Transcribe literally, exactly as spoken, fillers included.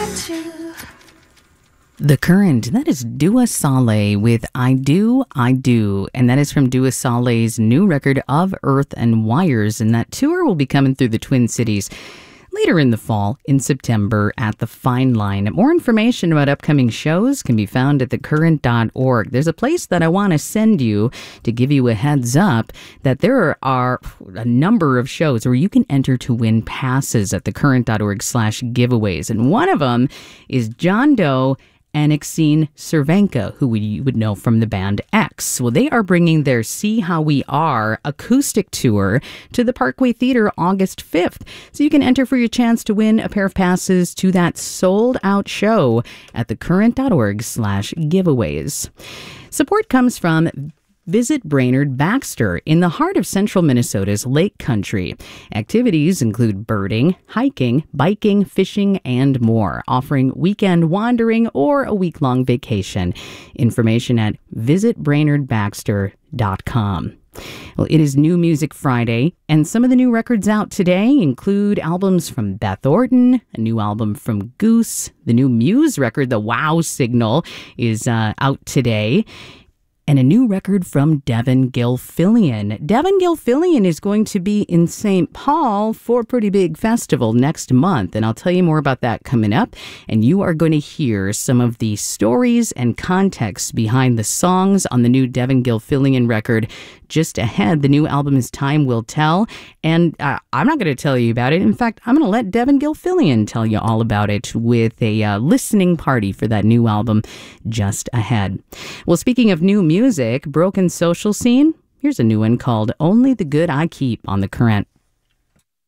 The Current, that is Dua Saleh with I Do, I Do, and that is from Dua Saleh's new record Of Earth and Wires, and that tour will be coming through the Twin Cities later in the fall, in September, at the Fine Line. More information about upcoming shows can be found at the current dot org. There's a place that I want to send you to give you a heads up that there are a number of shows where you can enter to win passes at the current dot org slash giveaways, and one of them is John Doe and Exene Cervenka, who we would know from the band X. Well, they are bringing their See How We Are acoustic tour to the Parkway Theater August fifth. So you can enter for your chance to win a pair of passes to that sold-out show at the current dot org slash giveaways. Support comes from Visit Brainerd Baxter in the heart of central Minnesota's Lake Country. Activities include birding, hiking, biking, fishing, and more, offering weekend wandering or a week-long vacation. Information at visit brainerd baxter dot com. Well, it is New Music Friday, and some of the new records out today include albums from Beth Orton, a new album from Goose, the new Muse record, The Wow Signal, is uh, out today, and a new record from Devin Gilfillian. Devin Gilfillian is going to be in Saint Paul for a pretty big festival next month, and I'll tell you more about that coming up. And you are going to hear some of the stories and context behind the songs on the new Devin Gilfillian record just ahead. The new album is Time Will Tell, and uh, I'm not going to tell you about it. In fact, I'm going to let Devin Gilfillian tell you all about it with a uh, listening party for that new album just ahead. Well, speaking of new music, Broken Social Scene, here's a new one called Only the Good I Keep on The Current.